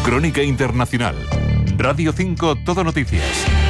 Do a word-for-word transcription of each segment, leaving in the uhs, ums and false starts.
Crónica Internacional. Radio cinco Todo Noticias.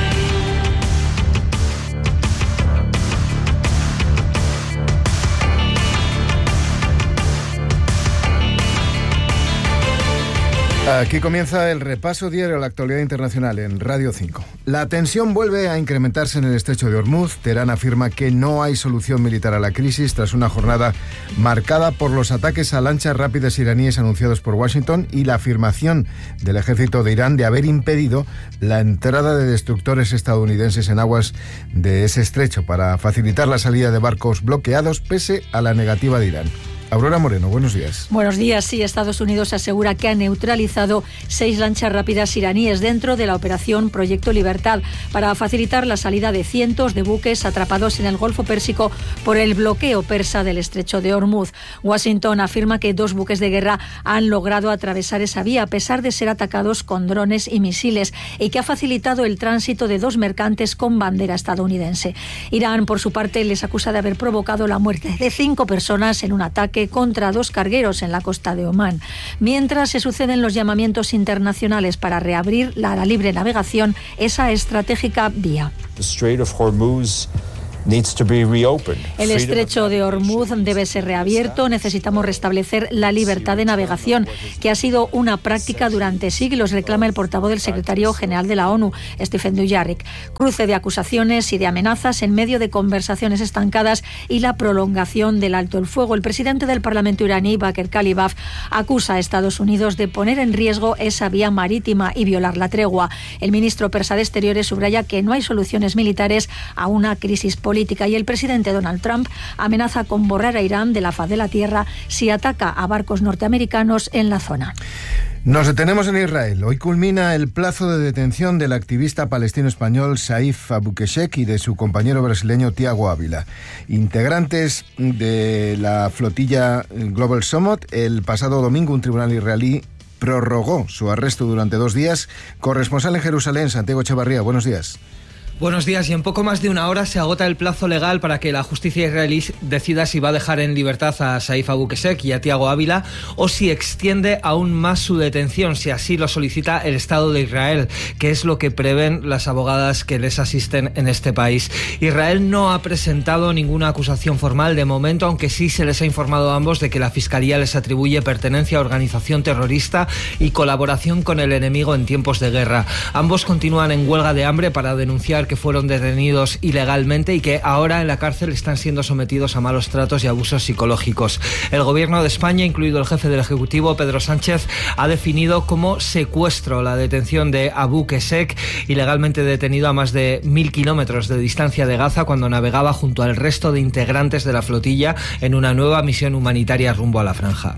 Aquí comienza el repaso diario a la actualidad internacional en Radio cinco. La tensión vuelve a incrementarse en el estrecho de Hormuz. Teherán afirma que no hay solución militar a la crisis tras una jornada marcada por los ataques a lanchas rápidas iraníes anunciados por Washington y la afirmación del ejército de Irán de haber impedido la entrada de destructores estadounidenses en aguas de ese estrecho para facilitar la salida de barcos bloqueados pese a la negativa de Irán. Aurora Moreno, buenos días. Buenos días. Sí, Estados Unidos asegura que ha neutralizado seis lanchas rápidas iraníes dentro de la operación Proyecto Libertad para facilitar la salida de cientos de buques atrapados en el Golfo Pérsico por el bloqueo persa del estrecho de Hormuz. Washington afirma que dos buques de guerra han logrado atravesar esa vía a pesar de ser atacados con drones y misiles y que ha facilitado el tránsito de dos mercantes con bandera estadounidense. Irán, por su parte, les acusa de haber provocado la muerte de cinco personas en un ataque contra dos cargueros en la costa de Omán. Mientras se suceden los llamamientos internacionales para reabrir la, la libre navegación, esa estratégica vía. The Strait of Hormuz needs to be reopened. El estrecho de Hormuz debe ser reabierto. Necesitamos restablecer la libertad de navegación, que ha sido una práctica durante siglos, reclama el portavoz del secretario general de la ONU, Stephen Dujarric. Cruce de acusaciones y de amenazas en medio de conversaciones estancadas y la prolongación del alto el fuego. El presidente del Parlamento iraní, Baker Kalibaf, acusa a Estados Unidos de poner en riesgo esa vía marítima y violar la tregua. El ministro persa de Exteriores subraya que no hay soluciones militares a una crisis política. política y el presidente Donald Trump amenaza con borrar a Irán de la faz de la tierra si ataca a barcos norteamericanos en la zona. Nos detenemos en Israel. Hoy culmina el plazo de detención del activista palestino-español Saif Abukeshek y de su compañero brasileño Tiago Ávila, integrantes de la flotilla Global Summit. El pasado domingo un tribunal israelí prorrogó su arresto durante dos días. Corresponsal en Jerusalén, Santiago Echevarría, buenos días. Buenos días. Y en poco más de una hora se agota el plazo legal para que la justicia israelí decida si va a dejar en libertad a Saif Abukeshek y a Tiago Ávila o si extiende aún más su detención, si así lo solicita el Estado de Israel, que es lo que prevén las abogadas que les asisten en este país. Israel no ha presentado ninguna acusación formal de momento, aunque sí se les ha informado a ambos de que la Fiscalía les atribuye pertenencia a organización terrorista y colaboración con el enemigo en tiempos de guerra. Ambos continúan en huelga de hambre para denunciar que fueron detenidos ilegalmente y que ahora en la cárcel están siendo sometidos a malos tratos y abusos psicológicos. El gobierno de España, incluido el jefe del Ejecutivo, Pedro Sánchez, ha definido como secuestro la detención de Abukeshek, ilegalmente detenido a más de mil kilómetros de distancia de Gaza cuando navegaba junto al resto de integrantes de la flotilla en una nueva misión humanitaria rumbo a la franja.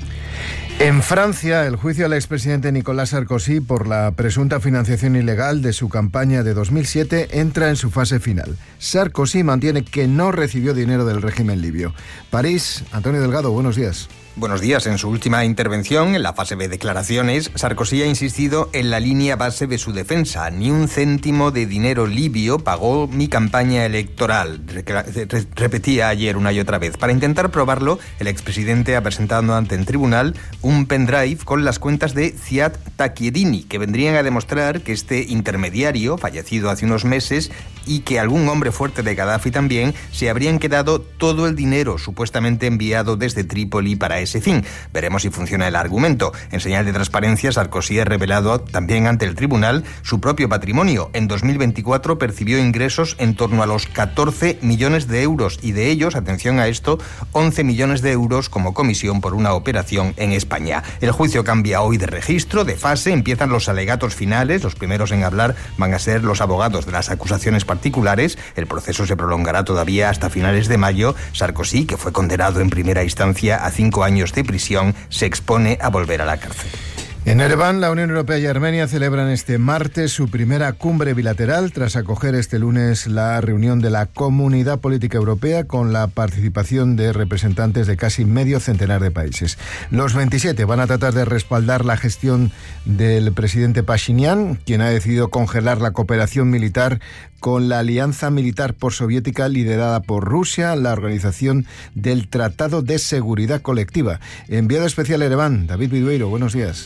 En Francia, el juicio al expresidente Nicolas Sarkozy por la presunta financiación ilegal de su campaña de dos mil siete entra en su fase final. Sarkozy mantiene que no recibió dinero del régimen libio. París, Antonio Delgado, buenos días. Buenos días. En su última intervención, en la fase de declaraciones, Sarkozy ha insistido en la línea base de su defensa. Ni un céntimo de dinero libio pagó mi campaña electoral. Repetía ayer una y otra vez. Para intentar probarlo, el expresidente ha presentado ante el tribunal un pendrive con las cuentas de Ziad Takieddini, que vendrían a demostrar que este intermediario, fallecido hace unos meses, y que algún hombre fuerte de Gaddafi también, se habrían quedado todo el dinero supuestamente enviado desde Trípoli para ese fin. Veremos si funciona el argumento. En señal de transparencia, Sarkozy ha revelado también ante el tribunal su propio patrimonio. En dos mil veinticuatro percibió ingresos en torno a los catorce millones de euros y de ellos, atención a esto, once millones de euros como comisión por una operación en España. El juicio cambia hoy de registro, de fase, empiezan los alegatos finales. Los primeros en hablar van a ser los abogados de las acusaciones particulares. El proceso se prolongará todavía hasta finales de mayo. Sarkozy, que fue condenado en primera instancia a cinco años de prisión, se expone a volver a la cárcel. En Ereván, la Unión Europea y Armenia celebran este martes su primera cumbre bilateral tras acoger este lunes la reunión de la Comunidad Política Europea con la participación de representantes de casi medio centenar de países. Los veintisiete van a tratar de respaldar la gestión del presidente Pashinyan, quien ha decidido congelar la cooperación militar con la alianza militar postsoviética liderada por Rusia, la organización del Tratado de Seguridad Colectiva. Enviado especial a Ereván, David Vidueiro, buenos días.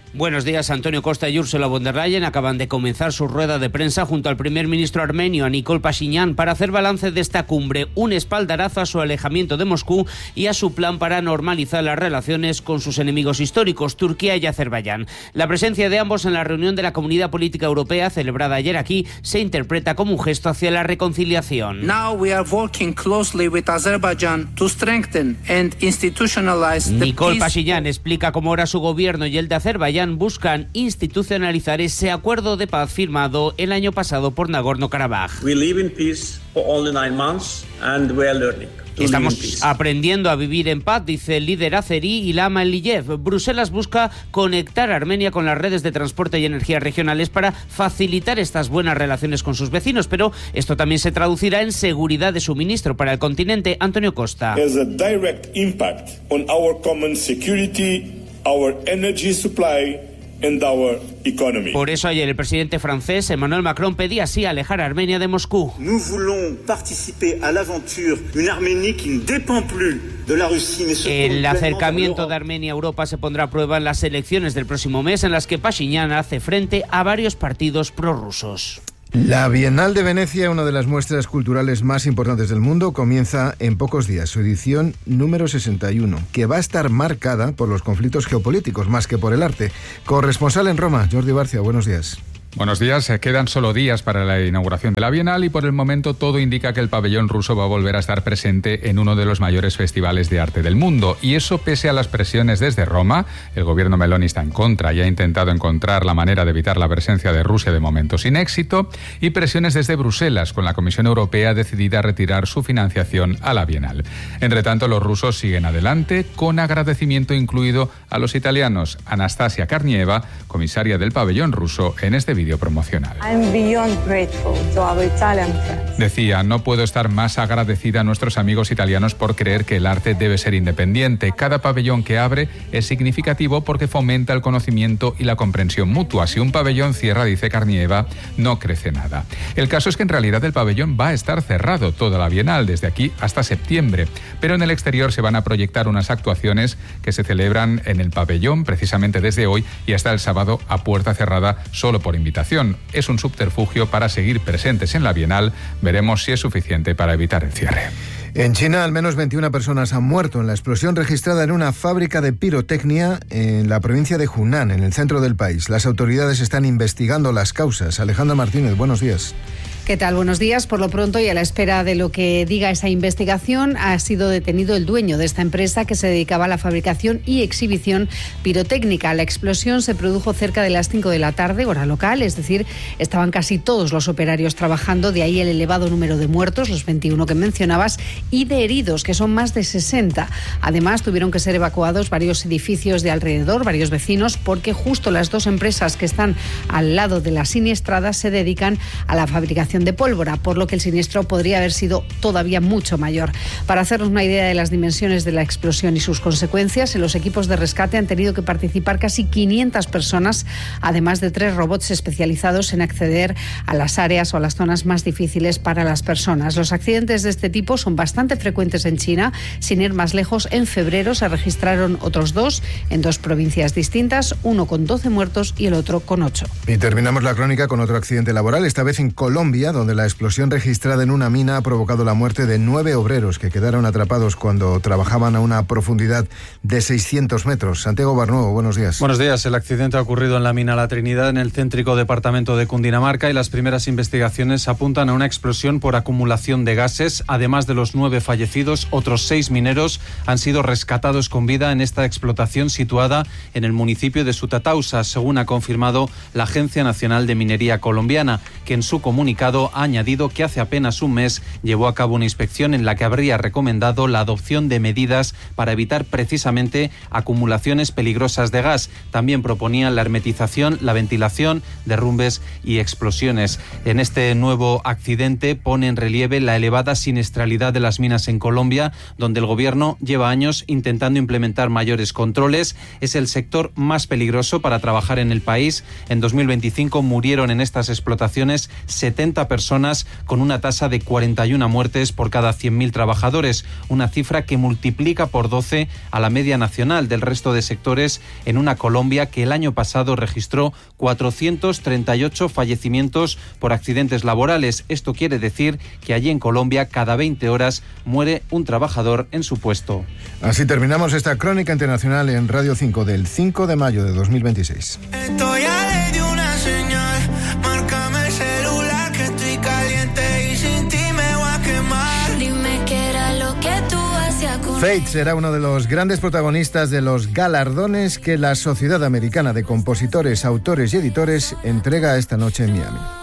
Buenos días. Antonio Costa y Ursula von der Leyen acaban de comenzar su rueda de prensa junto al primer ministro armenio, a Nikol Pashinyan, para hacer balance de esta cumbre, un espaldarazo a su alejamiento de Moscú y a su plan para normalizar las relaciones con sus enemigos históricos, Turquía y Azerbaiyán. La presencia de ambos en la reunión de la Comunidad Política Europea, celebrada ayer aquí, se interpreta como un gesto hacia la reconciliación. Now we are working closely with Azerbaijan to strengthen and institutionalize the Nikol peace. Pashinyan explica cómo ahora su gobierno y el de Azerbaiyán buscan institucionalizar ese acuerdo de paz firmado el año pasado por Nagorno-Karabaj. We live in peace for only nine months and we are learning. Estamos aprendiendo a vivir en paz, dice el líder azerí Ilham Aliyev. Bruselas busca conectar a Armenia con las redes de transporte y energía regionales para facilitar estas buenas relaciones con sus vecinos, pero esto también se traducirá en seguridad de suministro para el continente. Antonio Costa. Has a direct impact on our common security, our energy supply and our economy. Por eso ayer el presidente francés Emmanuel Macron pedía así alejar a Armenia de Moscú. Nous voulons participer à l'aventure d'une Arménie qui ne dépend plus de la Russie, mais se El acercamiento de Armenia a Europa se pondrá a prueba en las elecciones del próximo mes, en las que Pashinyan hace frente a varios partidos prorrusos. La Bienal de Venecia, una de las muestras culturales más importantes del mundo, comienza en pocos días, su edición número sesenta y uno, que va a estar marcada por los conflictos geopolíticos más que por el arte. Corresponsal en Roma, Jordi Barcia, buenos días. Buenos días. Quedan solo días para la inauguración de la Bienal y por el momento todo indica que el pabellón ruso va a volver a estar presente en uno de los mayores festivales de arte del mundo. Y eso pese a las presiones desde Roma. El gobierno Meloni está en contra y ha intentado encontrar la manera de evitar la presencia de Rusia, de momento sin éxito. Y presiones desde Bruselas, con la Comisión Europea decidida a retirar su financiación a la Bienal. Entre tanto, los rusos siguen adelante, con agradecimiento incluido a los italianos. Anastasia Karnieva, comisaria del pabellón ruso, en este vídeo promocional. Decía, no puedo estar más agradecida a nuestros amigos italianos por creer que el arte debe ser independiente. Cada pabellón que abre es significativo porque fomenta el conocimiento y la comprensión mutua. Si un pabellón cierra, dice Karnieva, no crece nada. El caso es que en realidad el pabellón va a estar cerrado toda la Bienal, desde aquí hasta septiembre. Pero en el exterior se van a proyectar unas actuaciones que se celebran en el pabellón precisamente desde hoy y hasta el sábado a puerta cerrada solo por invitación. Es un subterfugio para seguir presentes en la Bienal. Veremos si es suficiente para evitar el cierre. En China, al menos veintiuna personas han muerto en la explosión registrada en una fábrica de pirotecnia en la provincia de Hunan, en el centro del país. Las autoridades están investigando las causas. Alejandra Martínez, buenos días. ¿Qué tal? Buenos días. Por lo pronto y a la espera de lo que diga esa investigación, ha sido detenido el dueño de esta empresa que se dedicaba a la fabricación y exhibición pirotécnica. La explosión se produjo cerca de las cinco de la tarde, hora local, es decir, estaban casi todos los operarios trabajando, de ahí el elevado número de muertos, los veintiuno que mencionabas, y de heridos, que son más de sesenta. Además, tuvieron que ser evacuados varios edificios de alrededor, varios vecinos, porque justo las dos empresas que están al lado de la siniestrada se dedican a la fabricación de pólvora, por lo que el siniestro podría haber sido todavía mucho mayor. Para hacernos una idea de las dimensiones de la explosión y sus consecuencias, en los equipos de rescate han tenido que participar casi quinientas personas, además de tres robots especializados en acceder a las áreas o a las zonas más difíciles para las personas. Los accidentes de este tipo son bastante frecuentes en China. Sin ir más lejos, en febrero se registraron otros dos en dos provincias distintas, uno con doce muertos y el otro con ocho. Y terminamos la crónica con otro accidente laboral, esta vez en Colombia, donde la explosión registrada en una mina ha provocado la muerte de nueve obreros que quedaron atrapados cuando trabajaban a una profundidad de seiscientos metros. Santiago Barnuevo, buenos días. Buenos días. El accidente ha ocurrido en la mina La Trinidad, en el céntrico departamento de Cundinamarca, y las primeras investigaciones apuntan a una explosión por acumulación de gases. Además de los nueve fallecidos, otros seis mineros han sido rescatados con vida en esta explotación situada en el municipio de Sutatausa, según ha confirmado la Agencia Nacional de Minería Colombiana, que en su comunicado ha añadido que hace apenas un mes llevó a cabo una inspección en la que habría recomendado la adopción de medidas para evitar precisamente acumulaciones peligrosas de gas. También proponía la hermetización, la ventilación, derrumbes y explosiones. En este nuevo accidente pone en relieve la elevada siniestralidad de las minas en Colombia, donde el gobierno lleva años intentando implementar mayores controles. Es el sector más peligroso para trabajar en el país. En dos mil veinticinco murieron en estas explotaciones setenta ochenta personas, con una tasa de cuarenta y una muertes por cada cien mil trabajadores, una cifra que multiplica por doce a la media nacional del resto de sectores en una Colombia que el año pasado registró cuatrocientos treinta y ocho fallecimientos por accidentes laborales. Esto quiere decir que allí en Colombia cada veinte horas muere un trabajador en su puesto. Así terminamos esta crónica internacional en Radio cinco del cinco de mayo de dos mil veintiséis. Estoy a ley de una señal, márcame el celular que estoy caliente y sin ti me voy a quemar. Dime qué era lo que tú hacías con Fate será uno de los grandes protagonistas de los galardones que la Sociedad Americana de Compositores, Autores y Editores entrega esta noche en Miami.